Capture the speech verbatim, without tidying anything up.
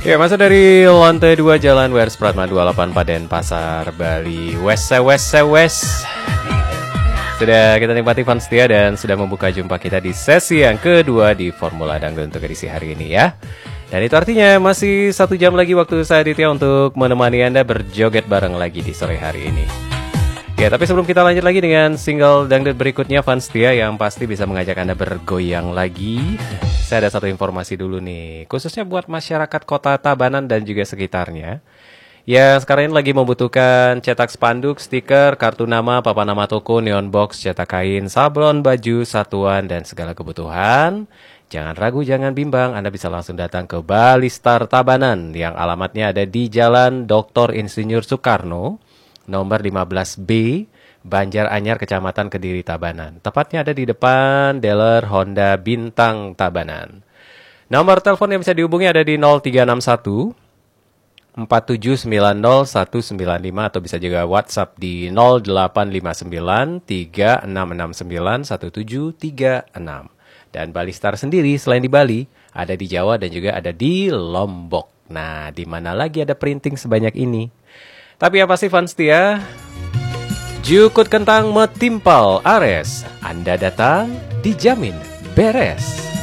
Ya, masuk dari lantai dua Jalan W R Supratman dua puluh delapan Paden Pasar Bali. Wes wes wes. Sudah kita nikmati fun setia dan sudah membuka jumpa kita di sesi yang kedua di Formula Dangdut untuk edisi hari ini ya. Dan itu artinya masih satu jam lagi waktu saya Ditya untuk menemani Anda berjoget bareng lagi di sore hari ini. Ya, tapi sebelum kita lanjut lagi dengan single dangdut berikutnya fun setia yang pasti bisa mengajak Anda bergoyang lagi, saya ada satu informasi dulu nih, khususnya buat masyarakat kota Tabanan dan juga sekitarnya yang sekarang ini lagi membutuhkan cetak spanduk, stiker, kartu nama, papan nama toko, neon box, cetak kain, sablon, baju, satuan, dan segala kebutuhan. Jangan ragu, jangan bimbang, Anda bisa langsung datang ke Balistar Tabanan yang alamatnya ada di Jalan Doktor Insinyur Soekarno, nomor lima belas B, Banjar Anyar, Kecamatan Kediri, Tabanan. Tepatnya ada di depan dealer Honda Bintang Tabanan. Nomor telepon yang bisa dihubungi ada di nol tiga enam satu empat tujuh sembilan nol satu sembilan lima atau bisa juga WhatsApp di nol delapan lima sembilan tiga enam enam sembilan satu tujuh tiga enam. Dan Balistar sendiri selain di Bali, ada di Jawa dan juga ada di Lombok. Nah, di mana lagi ada printing sebanyak ini? Tapi apa sih fans setia? Jukut kentang metimpal Ares. Anda datang dijamin beres.